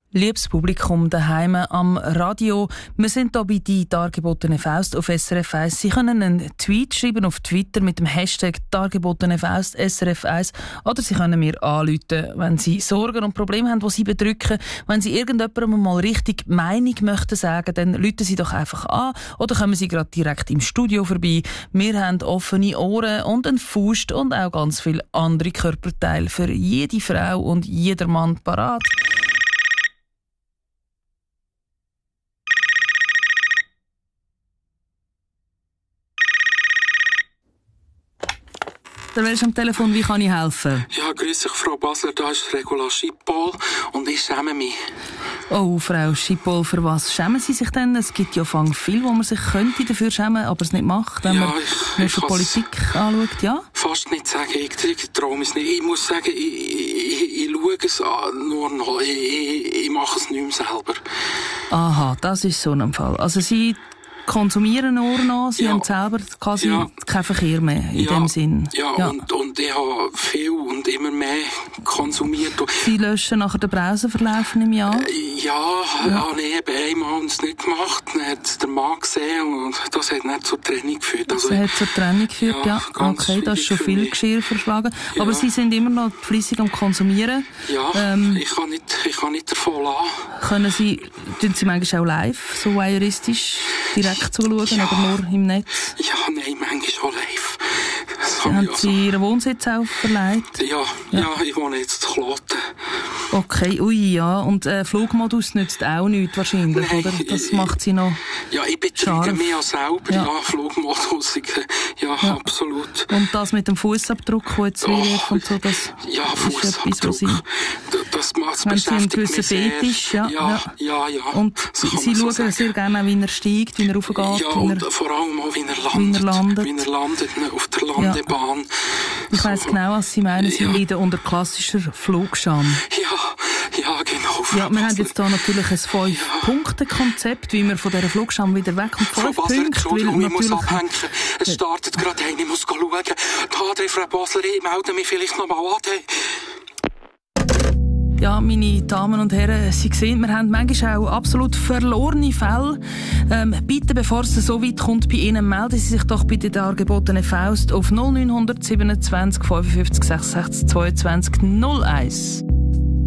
Liebes Publikum daheim am Radio, wir sind hier bei «Die dargebotene Faust» auf SRF 1. Sie können einen Tweet schreiben auf Twitter mit dem Hashtag «dargebotene Faust» SRF 1 oder Sie können mir anrufen, wenn Sie Sorgen und Probleme haben, die Sie bedrücken. Wenn Sie irgendjemandem mal richtig Meinung möchten sagen, dann rufen Sie doch einfach an oder kommen Sie gerade direkt im Studio vorbei. Wir haben offene Ohren und einen Faust und auch ganz viele andere Körperteile für jede Frau und jeder Mann parat. Da wärst du am Telefon, wie kann ich helfen? Ja, grüß dich, Frau Basler, da ist Regula Schippol und ich schäme mich. Oh, Frau Schippol, für was schämen Sie sich denn? Es gibt ja viel, wo man sich könnte dafür schämen, aber es nicht macht, wenn man nicht die Politik anschaut, ja? Fast nicht sagen, ich traue es nicht. Ich muss sagen, ich schaue es nur noch, ich mache es nicht mehr selber. Aha, das ist so ein Fall. Also Sie konsumieren nur noch, Sie haben selber quasi keinen Verkehr mehr in dem Sinn. Ja. Und ich habe viel und immer mehr konsumiert. Sie löschen nachher den Browserverlauf im Jahr? Ja, habe ich eben einmal nicht gemacht. Dann hat der Mann gesehen und das hat nicht zur Trennung geführt. Also, das hat zur Trennung geführt, ja. Okay, das ist schon viel Geschirr verschlagen. Ja. Aber Sie sind immer noch fleissig am Konsumieren. Ja, ich kann nicht davon lassen. Können Sie manchmal auch live, so voyeuristisch, direkt zuschauen oder nur im Netz? Ja, nein, manchmal auch live. Haben Sie Ihren Wohnsitz auch verlegt? Ja, ich wohne jetzt in Kloten. Okay, ja. Und Flugmodus nützt auch nichts wahrscheinlich, Nein, oder? Das macht Sie noch Ja, ich betreibe mich ja selber, ja Flugmodus, absolut. Und das mit dem Fußabdruck, der jetzt wird und so, das ist etwas, was Sie... Das macht Wenn Sie einen gewissen Fetisch, ja. Und Sie schauen sehr gerne, wie er steigt, wie er raufgeht. Ja, und vor allem auch, wie er landet auf der Landebahn. Ich weiss genau, was Sie meinen. Sie leiden unter klassischer Flugscham. Ja, genau. Ja, wir haben jetzt hier natürlich ein 5-Punkte-Konzept, wie wir von dieser Flugscham wieder wegkommen. 5 Punkte. Entschuldigung, ich muss abhängen. Es startet gerade ein, ich muss schauen. Frau Basler, ich melde mich vielleicht noch mal an. Ja, meine Damen und Herren, Sie sehen, wir haben manchmal auch absolut verlorene Fälle. Bitte, bevor es so weit kommt bei Ihnen, melden Sie sich doch bei der dargebotenen Faust auf 0927 55 66 22 01.